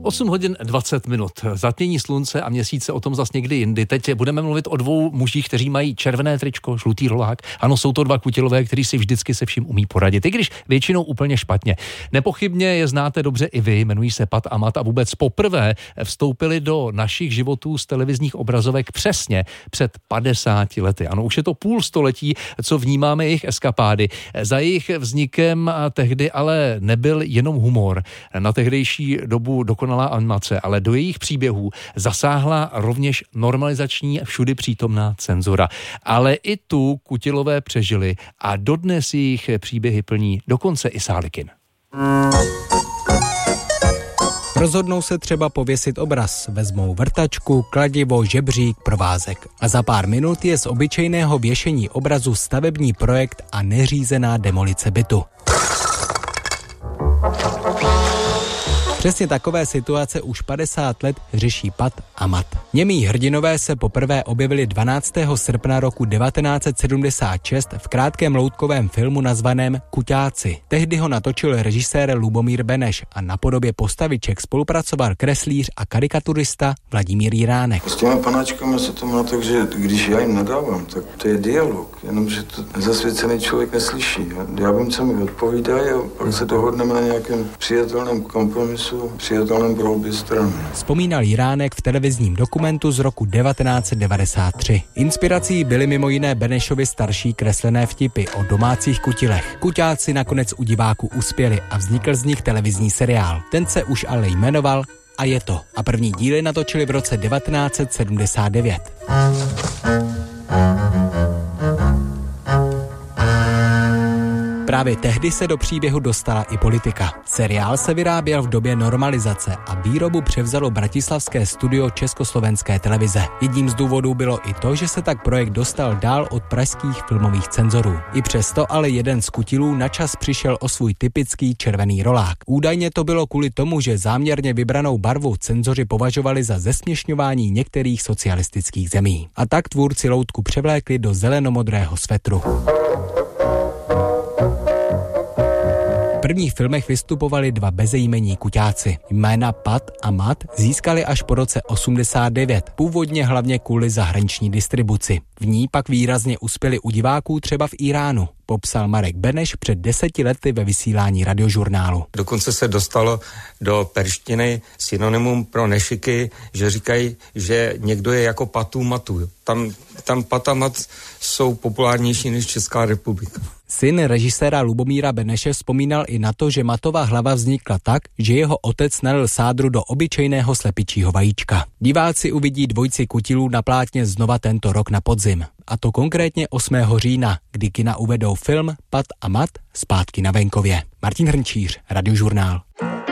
8 hodin 20 minut. Zatmění slunce a měsíce, o tom zas někdy jindy. Teď budeme mluvit o dvou mužích, kteří mají červené tričko, žlutý rolák. Ano, jsou to dva kutilové, kteří si vždycky se vším umí poradit, i když většinou úplně špatně. Nepochybně je znáte dobře i vy, jmenují se Pat a Mat a vůbec poprvé vstoupili do našich životů z televizních obrazovek přesně před 50 lety. Ano, už je to půl století, co vnímáme jejich eskapády. Za jejich vznikem tehdy ale nebyl jenom humor. Na tehdejší dobu dokonalá animace, ale do jejich příběhů zasáhla rovněž normalizační všudy přítomná cenzura. Ale i tu kutilové přežili a dodnes jejich příběhy plní dokonce i Sálikin. Rozhodnou se třeba pověsit obraz, vezmou vrtačku, kladivo, žebřík, provázek. A za pár minut je z obyčejného věšení obrazu stavební projekt a neřízená demolice bytu. Přesně takové situace už 50 let řeší Pat a Mat. Němí hrdinové se poprvé objevili 12. srpna roku 1976 v krátkém loutkovém filmu nazvaném Kuťáci. Tehdy ho natočil režisér Lubomír Beneš a na podobě postaviček spolupracoval kreslíř a karikaturista Vladimír Jiránek. S těmi panáčkami se to má tak, že když já jim nadávám, tak to je dialog, jenomže to zasvěcený člověk neslyší. Já vím, co mi odpovídají a pak se dohodneme na nějakém přijatelném kompromisu, přijatelném pro obě strany. Vzpomínal Jiránek v televizním dokumentu z roku 1993. Inspirací byly mimo jiné Benešovy starší kreslené vtipy o domácích kutilech. Kuťáci nakonec u diváků uspěli a vznikl z nich televizní seriál. Ten se už ale jmenoval A je to. A první díly natočili v roce 1979. Právě tehdy se do příběhu dostala i politika. Seriál se vyráběl v době normalizace a výrobu převzalo bratislavské studio Československé televize. Jedním z důvodů bylo i to, že se tak projekt dostal dál od pražských filmových cenzorů. I přesto ale jeden z kutilů načas přišel o svůj typický červený rolák. Údajně to bylo kvůli tomu, že záměrně vybranou barvu cenzoři považovali za zesměšňování některých socialistických zemí. A tak tvůrci loutku převlékli do zelenomodrého svetru. V prvních filmech vystupovali dva bezejmenní kuťáci. Jména Pat a Mat získali až po roce 89, původně hlavně kvůli zahraniční distribuci. V ní pak výrazně uspěli u diváků třeba v Iránu, popsal Marek Beneš před 10 lety ve vysílání Radiožurnálu. Dokonce se dostalo do perštiny synonymum pro nešiky, že říkají, že někdo je jako Patu Matu. Tam Pat a Mat jsou populárnější než Česká republika. Syn režiséra Lubomíra Beneše vzpomínal i na to, že Matova hlava vznikla tak, že jeho otec nalil sádru do obyčejného slepičího vajíčka. Diváci uvidí dvojici kutilů na plátně znova tento rok na podzim. A to konkrétně 8. října, kdy kina uvedou film Pat a Mat zpátky na venkově. Martin Hrnčíř, Radiožurnál.